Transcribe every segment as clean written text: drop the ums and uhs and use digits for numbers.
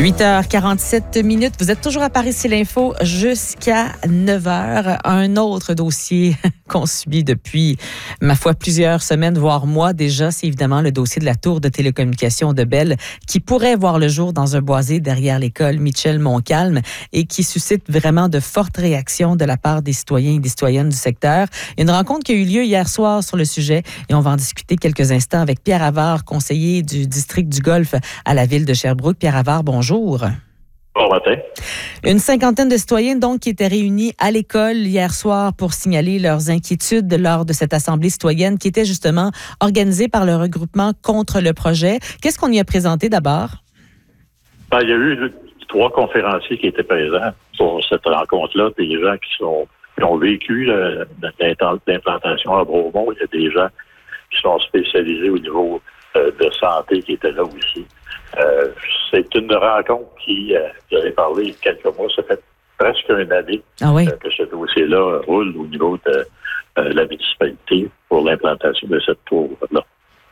8h47. Vous êtes toujours à Paris, c'est l'info jusqu'à 9h. Un autre dossier qu'on subit depuis, ma foi, plusieurs semaines, voire mois déjà, c'est évidemment le dossier de la tour de télécommunications de Bell qui pourrait voir le jour dans un boisé derrière l'école Michel-Montcalm et qui suscite vraiment de fortes réactions de la part des citoyens et des citoyennes du secteur. Une rencontre qui a eu lieu hier soir sur le sujet et on va en discuter quelques instants avec Pierre Havard, conseiller du district du Golfe à la ville de Sherbrooke. Pierre Havard, bonjour. Bon matin. Une cinquantaine de citoyens donc qui étaient réunis à l'école hier soir pour signaler leurs inquiétudes lors de cette assemblée citoyenne qui était justement organisée par le regroupement contre le projet. Qu'est-ce qu'on y a présenté d'abord? Il y a eu 3 conférenciers qui étaient présents pour cette rencontre-là, des gens qui ont vécu l'implantation à Bromont. Il y a des gens qui sont spécialisés au niveau de santé qui étaient là aussi. C'est une rencontre qui, vous avez parlé il y a quelques mois, ça fait presque une année que ce dossier-là roule au niveau de la municipalité pour l'implantation de cette tour-là.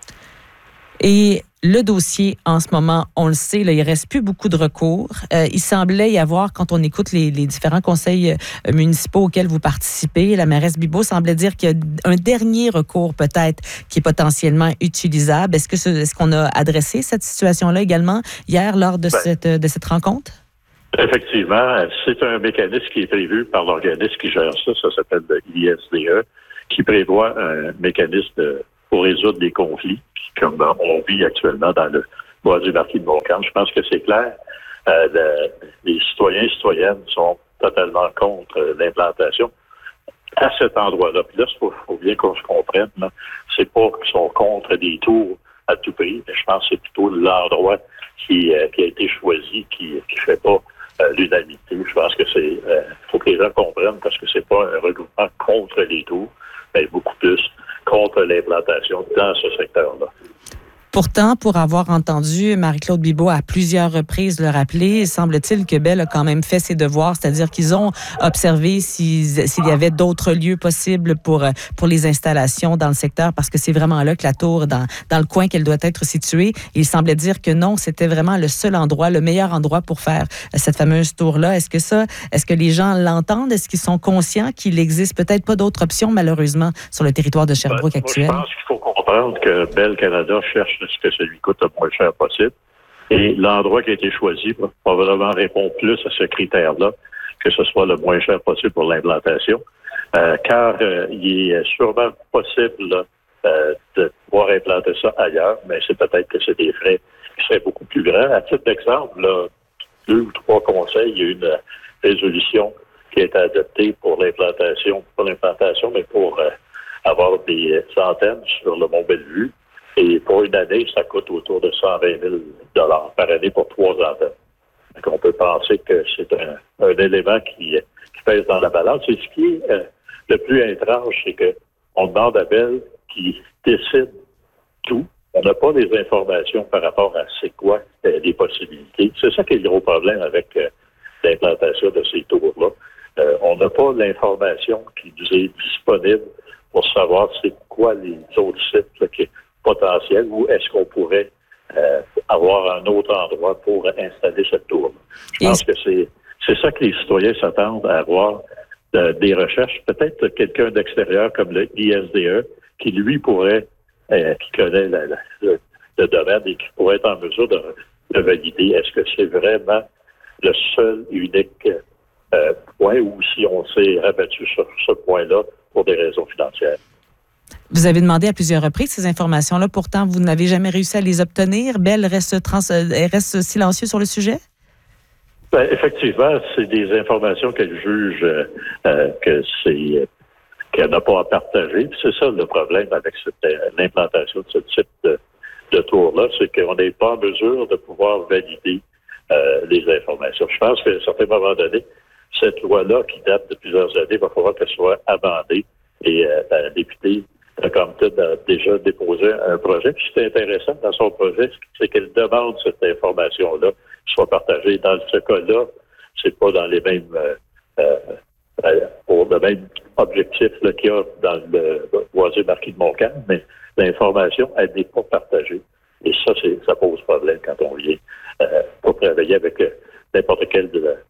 Et le dossier, en ce moment, on le sait, là, il ne reste plus beaucoup de recours. Il semblait y avoir, quand on écoute les différents conseils municipaux auxquels vous participez, la mairesse Bibeau semblait dire qu'il y a un dernier recours peut-être qui est potentiellement utilisable. Est-ce qu'on a adressé cette situation-là également hier lors de cette rencontre? Effectivement, c'est un mécanisme qui est prévu par l'organisme qui gère ça s'appelle le ISDE, qui prévoit un mécanisme pour résoudre des conflits, comme on vit actuellement dans le bois du marquis de Montcalm. Je pense que c'est clair. Les citoyens et citoyennes sont totalement contre l'implantation à cet endroit-là. Puis là, il faut bien qu'on se comprenne. Là. C'est pas qu'ils sont contre des tours à tout prix, mais je pense que c'est plutôt l'endroit qui a été choisi qui fait pas l'unanimité. Je pense que c'est faut que les gens comprennent parce que c'est pas un regroupement contre les tours, mais beaucoup plus contre l'implantation dans ce secteur-là. Pourtant, pour avoir entendu Marie-Claude Bibeau à plusieurs reprises le rappeler, semble-t-il que Bell a quand même fait ses devoirs, c'est-à-dire qu'ils ont observé s'il y avait d'autres lieux possibles pour les installations dans le secteur, parce que c'est vraiment là que la tour, dans le coin qu'elle doit être située. Il semblait dire que non, c'était vraiment le seul endroit, le meilleur endroit pour faire cette fameuse tour-là. Est-ce que les gens l'entendent? Est-ce qu'ils sont conscients qu'il n'existe peut-être pas d'autres options, malheureusement, sur le territoire de Sherbrooke actuel? Je pense qu'il faut comprendre que Bell Canada cherche ce que ça lui coûte le moins cher possible. Et l'endroit qui a été choisi probablement répond plus à ce critère-là, que ce soit le moins cher possible pour l'implantation, car il est sûrement possible de pouvoir implanter ça ailleurs, mais c'est peut-être que c'est des frais qui seraient beaucoup plus grands. À titre d'exemple, 2 ou 3 conseils, il y a eu une résolution qui a été adoptée pour l'implantation, pas l'implantation, mais pour avoir des antennes sur le Mont-Bellevue. Et pour une année, ça coûte autour de 120 000 $ par année pour 3 antennes. Donc, on peut penser que c'est un élément qui pèse dans la balance. Et ce qui est le plus étrange, c'est qu'on demande à Bell qui décide tout. On n'a pas les informations par rapport à c'est quoi les possibilités. C'est ça qui est le gros problème avec l'implantation de ces tours-là. On n'a pas l'information qui nous est disponible pour savoir c'est quoi les autres sites là, potentiels ou est-ce qu'on pourrait avoir un autre endroit pour installer cette tour. Je pense que c'est ça que les citoyens s'attendent à avoir des recherches. Peut-être quelqu'un d'extérieur comme le ISDE qui, lui, pourrait, qui connaît le domaine et qui pourrait être en mesure de valider est-ce que c'est vraiment le seul et unique point ou si on s'est rabattu sur ce point-là pour des raisons financières. Vous avez demandé à plusieurs reprises ces informations-là. Pourtant, vous n'avez jamais réussi à les obtenir. Bell reste silencieux sur le sujet? Effectivement, c'est des informations qu'elle juge qu'elle n'a pas à partager. Puis c'est ça le problème avec l'implantation de ce type de tour-là, c'est qu'on n'est pas en mesure de pouvoir valider les informations. Je pense qu'à un certain moment donné, cette loi-là, qui date de plusieurs années, va falloir qu'elle soit amendée. Et la députée Compton a déjà déposé un projet. Puis c'est intéressant dans son projet, c'est qu'elle demande cette information-là qui soit partagée. Dans ce cas-là, c'est pas dans les mêmes pour le même objectif là, qu'il y a dans le boisé marquis de Montcalm, mais l'information, elle n'est pas partagée. Et ça, ça pose problème quand on vient pas travailler avec n'importe quelle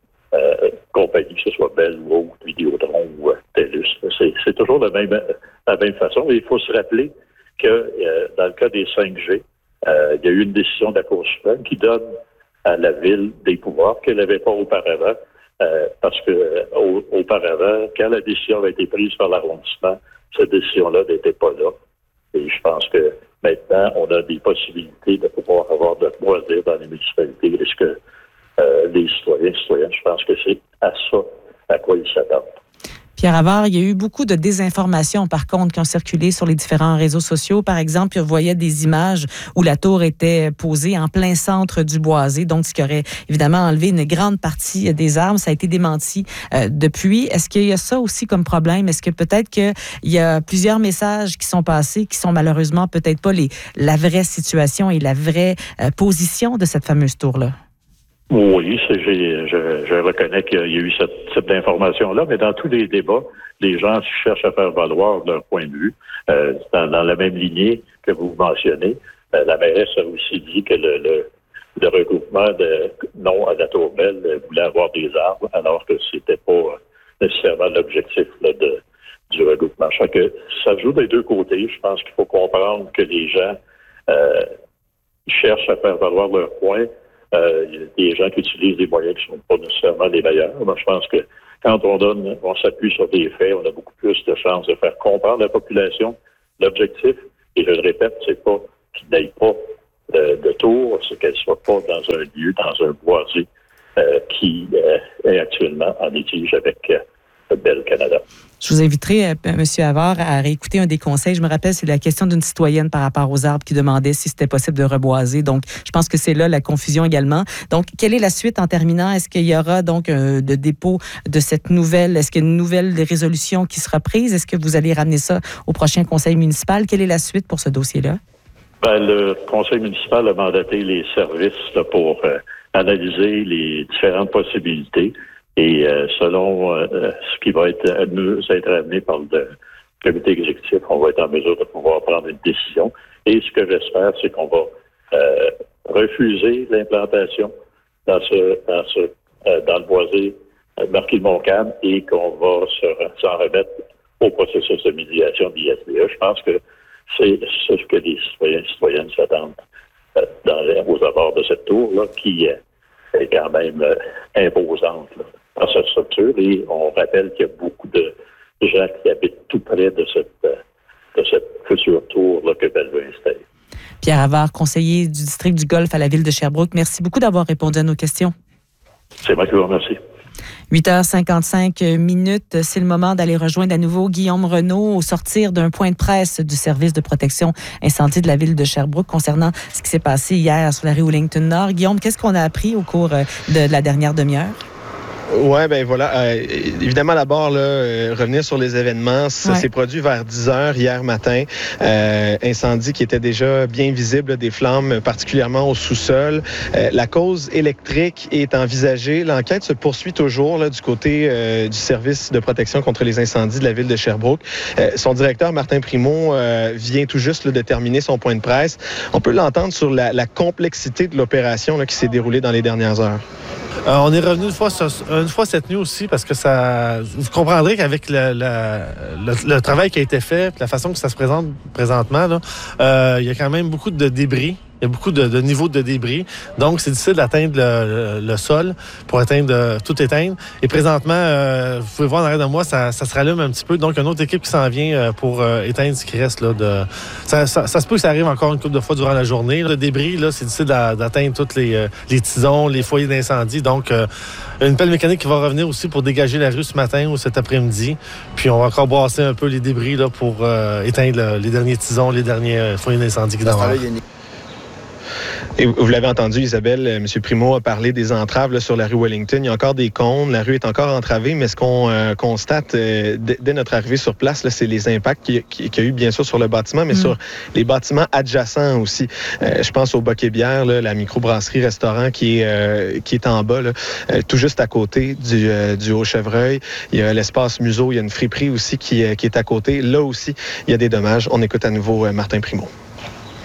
compagnie, que ce soit Bell ou autre, Vidéotron ou TELUS. C'est toujours la même façon. Et il faut se rappeler que dans le cas des 5G, il y a eu une décision de la Cour suprême qui donne à la Ville des pouvoirs qu'elle n'avait pas auparavant, parce que auparavant, quand la décision a été prise par l'arrondissement, cette décision-là n'était pas là. Et je pense que maintenant, on a des possibilités de pouvoir avoir de loisirs dans les municipalités. Est-ce que les citoyennes, je pense que c'est à ça à quoi ils s'attendent. Pierre Havard, il y a eu beaucoup de désinformations, par contre, qui ont circulé sur les différents réseaux sociaux. Par exemple, on voyait des images où la tour était posée en plein centre du boisé, donc ce qui aurait évidemment enlevé une grande partie des arbres. Ça a été démenti depuis. Est-ce qu'il y a ça aussi comme problème? Est-ce que peut-être qu'il y a plusieurs messages qui sont passés, qui sont malheureusement peut-être pas la vraie situation et la vraie position de cette fameuse tour-là? Oui, je reconnais qu'il y a eu ce type d'information-là, mais dans tous les débats, les gens cherchent à faire valoir leur point de vue. Dans la même lignée que vous mentionnez, la mairesse a aussi dit que le regroupement non à la Tour Belle voulait avoir des arbres, alors que c'était pas nécessairement l'objectif du regroupement. Je crois que ça joue des deux côtés. Je pense qu'il faut comprendre que les gens cherchent à faire valoir leur point. Il y a des gens qui utilisent des moyens qui ne sont pas nécessairement les meilleurs. Moi, je pense que quand on s'appuie sur des faits, on a beaucoup plus de chances de faire comprendre à la population l'objectif. Et je le répète, c'est pas qu'il n'aille pas de tour, c'est qu'elle ne soit pas dans un lieu, dans un boisé qui est actuellement en litige avec Bell Canada. Je vous inviterai, M. Havard, à réécouter un des conseils. Je me rappelle, c'est la question d'une citoyenne par rapport aux arbres qui demandait si c'était possible de reboiser. Donc, je pense que c'est là la confusion également. Donc, quelle est la suite en terminant? Est-ce qu'il y aura donc de dépôt de cette nouvelle? Est-ce qu'il y a une nouvelle résolution qui sera prise? Est-ce que vous allez ramener ça au prochain conseil municipal? Quelle est la suite pour ce dossier-là? Le conseil municipal a mandaté les services pour analyser les différentes possibilités. Et selon ce qui va être amené par le comité exécutif, on va être en mesure de pouvoir prendre une décision. Et ce que j'espère, c'est qu'on va refuser l'implantation dans le boisé Marquis-de-Montcalm et qu'on va s'en remettre au processus de médiation de l'ISBE. Je pense que c'est ce que les citoyens et citoyennes s'attendent aux abords de cette tour-là, qui est quand même imposante dans cette structure. Et on rappelle qu'il y a beaucoup de gens qui habitent tout près de cette future tour-là que Bell veut installer. Pierre Havard, conseiller du district du Golfe à la ville de Sherbrooke, merci beaucoup d'avoir répondu à nos questions. C'est moi qui vous remercie. 8h55, c'est le moment d'aller rejoindre à nouveau Guillaume Renaud au sortir d'un point de presse du service de protection incendie de la ville de Sherbrooke concernant ce qui s'est passé hier sur la rue Wellington-Nord. Guillaume, qu'est-ce qu'on a appris au cours de la dernière demi-heure? Oui, ben voilà. Évidemment, d'abord, revenir sur les événements. Ça s'est produit vers 10h hier matin. Incendie qui était déjà bien visible, des flammes particulièrement au sous-sol. La cause électrique est envisagée. L'enquête se poursuit toujours du côté du service de protection contre les incendies de la ville de Sherbrooke. Son directeur, Martin Primo, vient tout juste de terminer son point de presse. On peut l'entendre sur la complexité de l'opération qui s'est déroulée dans les dernières heures. On est revenu une fois cette nuit aussi parce que vous comprendrez qu'avec le travail qui a été fait, la façon que ça se présente présentement, il y a quand même beaucoup de débris. Il y a beaucoup de niveaux de débris. Donc, c'est difficile d'atteindre le sol pour tout éteindre. Et présentement, vous pouvez voir en arrière de moi, ça se rallume un petit peu. Donc, une autre équipe qui s'en vient pour éteindre ce qui reste. Ça se peut que ça arrive encore une couple de fois durant la journée. Le débris, c'est difficile d'atteindre tous les tisons, les foyers d'incendie. Donc, une pelle mécanique qui va revenir aussi pour dégager la rue ce matin ou cet après-midi. Puis, on va encore brasser un peu les débris pour éteindre les derniers tisons, les derniers foyers d'incendie qui demeurent. Et vous l'avez entendu, Isabelle, M. Primo a parlé des entraves sur la rue Wellington. Il y a encore des cônes, la rue est encore entravée, mais ce qu'on constate dès notre arrivée sur place, c'est les impacts qu'il y a eu bien sûr sur le bâtiment, mais sur les bâtiments adjacents aussi. Je pense au Boc-et-Bière, la microbrasserie-restaurant qui est en bas, tout juste à côté du Haut-Chevreuil. Il y a l'espace museau, il y a une friperie aussi qui est à côté. Là aussi, il y a des dommages. On écoute à nouveau Martin Primo.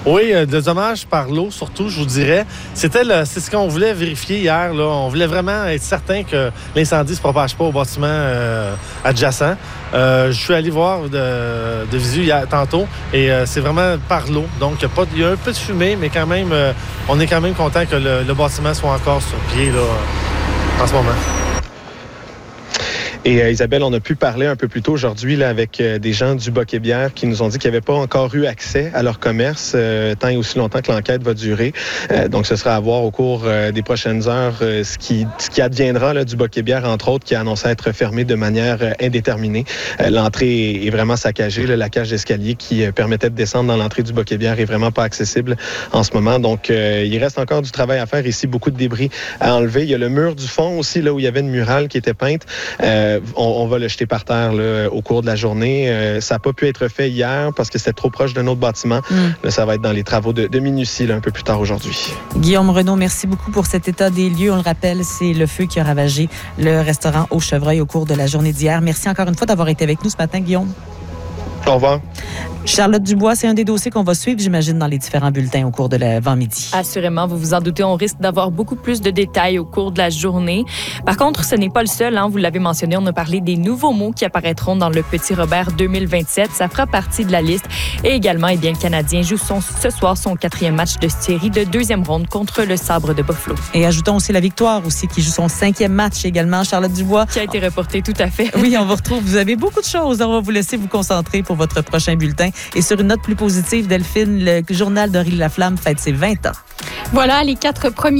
Oui, le dommage par l'eau, surtout, je vous dirais. C'est ce qu'on voulait vérifier hier. Là. On voulait vraiment être certain que l'incendie ne se propage pas au bâtiment adjacent. Je suis allé voir de visu hier, tantôt et c'est vraiment par l'eau. Donc, il y a un peu de fumée, mais quand même, on est quand même content que le bâtiment soit encore sur pied là, en ce moment. Et Isabelle, on a pu parler un peu plus tôt aujourd'hui là, avec des gens du Boc et Bière qui nous ont dit qu'ils n'avaient pas encore eu accès à leur commerce tant et aussi longtemps que l'enquête va durer. Donc, ce sera à voir au cours des prochaines heures ce qui adviendra là, du Boc et Bière, entre autres, qui a annoncé être fermé de manière indéterminée. L'entrée est vraiment saccagée. Là, la cage d'escalier qui permettait de descendre dans l'entrée du Boc et Bière est vraiment pas accessible en ce moment. Donc, il reste encore du travail à faire ici, beaucoup de débris à enlever. Il y a le mur du fond aussi, là où il y avait une murale qui était peinte. On va le jeter par terre là, au cours de la journée. Ça n'a pas pu être fait hier parce que c'était trop proche d'un autre bâtiment. Là, ça va être dans les travaux de minutie là, un peu plus tard aujourd'hui. Guillaume Renaud, merci beaucoup pour cet état des lieux. On le rappelle, c'est le feu qui a ravagé le restaurant Au Chevreuil au cours de la journée d'hier. Merci encore une fois d'avoir été avec nous ce matin, Guillaume. Au revoir. Charlotte Dubois, c'est un des dossiers qu'on va suivre, j'imagine, dans les différents bulletins au cours de l'avant-midi. Assurément, vous vous en doutez, on risque d'avoir beaucoup plus de détails au cours de la journée. Par contre, ce n'est pas le seul, hein, vous l'avez mentionné, on a parlé des nouveaux mots qui apparaîtront dans le Petit Robert 2027. Ça fera partie de la liste. Et également, eh bien, le Canadien joue ce soir son 4e match de série de 2e ronde contre le Sabre de Buffalo. Et ajoutons aussi la Victoire aussi, qui joue son 5e match également, Charlotte Dubois. Qui a été reporté, tout à fait. Oui, on vous retrouve. Vous avez beaucoup de choses. On va vous laisser vous concentrer pour votre prochain bulletin. Et sur une note plus positive, Delphine, le journal d'Aurélie Laflamme fête ses 20 ans. Voilà, les 4 premiers